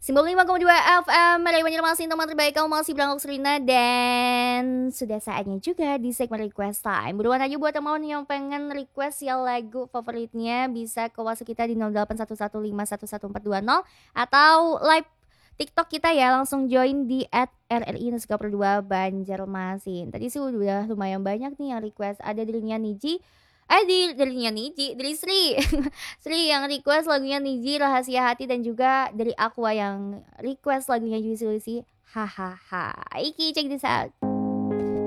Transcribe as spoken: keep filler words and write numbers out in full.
sembilan puluh lima koma dua F M Meraih Banjarmasin, teman terbaik kamu masih berangkok Serina. Dan sudah saatnya juga di segmen request time. Buruan aja buat teman yang pengen request ya lagu favoritnya, bisa ke WhatsApp kita di nol delapan satu satu lima satu satu empat dua nol atau live TikTok kita ya, langsung join di at R R I underscore per dua Banjarmasin. Tadi sih udah lumayan banyak nih yang request. Ada dirinya Niji, eh di dirinya Niji, dari Sri Sri yang request lagunya Niji Rahasia Hati, dan juga dari Aqua yang request lagunya Juicy Lucy Hahaha. Iki check this out.